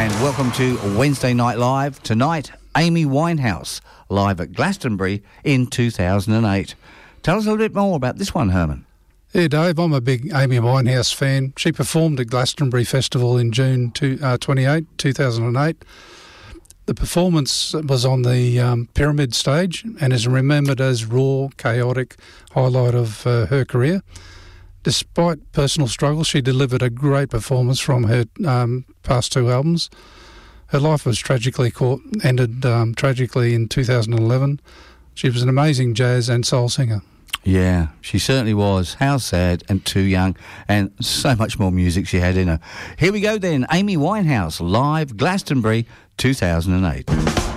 And welcome to Wednesday Night Live. Tonight, Amy Winehouse, live at Glastonbury in 2008. Tell us a little bit more about this one, Herman. Yeah, Dave, I'm a big Amy Winehouse fan. She performed at Glastonbury Festival in June 28, 2008. The performance was on the Pyramid stage and is remembered as raw, chaotic highlight of her career. Despite personal struggles, she delivered a great performance from her past two albums. Her life was ended tragically in 2011. She was an amazing jazz and soul singer. Yeah, she certainly was. How sad and too young, and so much more music she had in her. Here we go then, Amy Winehouse, live Glastonbury 2008.